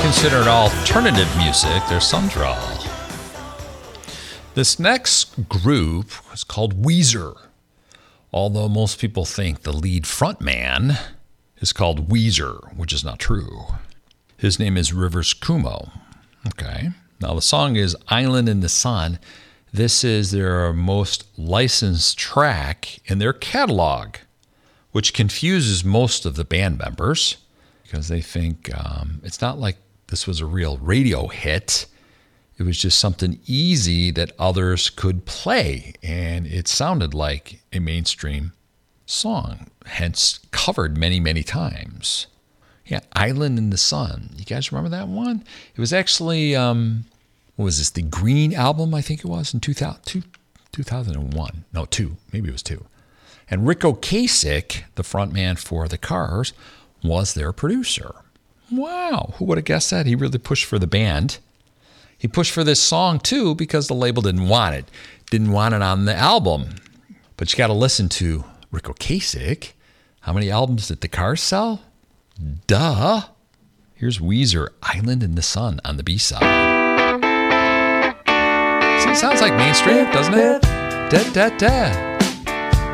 considered alternative music, there's some drawl. This next group is called Weezer. Although most people think the lead frontman is called Weezer, which is not true. His name is Rivers Cuomo. Okay. Now the song is Island in the Sun. This is their most licensed track in their catalog, which confuses most of the band members because they think it's not like this was a real radio hit. It was just something easy that others could play, and it sounded like a mainstream song, hence covered many, many times. Yeah, Island in the Sun. You guys remember that one? It was actually, what was this, the Green album, I think it was, in 2001. No, 2. Maybe it was 2. And Ric Ocasek, the frontman for The Cars, was their producer. Wow, who would have guessed that? He really pushed for the band. He pushed for this song, too, because the label didn't want it. Didn't want it on the album. But you got to listen to Ric Ocasek. How many albums did The Cars sell? Duh. Here's Weezer, Island in the Sun on the B-side. See, it sounds like mainstream, doesn't it? Da, da, da.